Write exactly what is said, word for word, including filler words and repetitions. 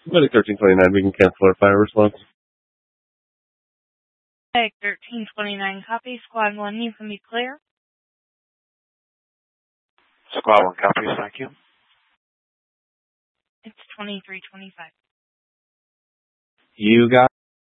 Medic thirteen twenty-nine, we can cancel our fire response. Medic thirteen twenty-nine, copy. Squad one, you can be clear. Squad one copies, thank you. It's twenty-three twenty-five. You got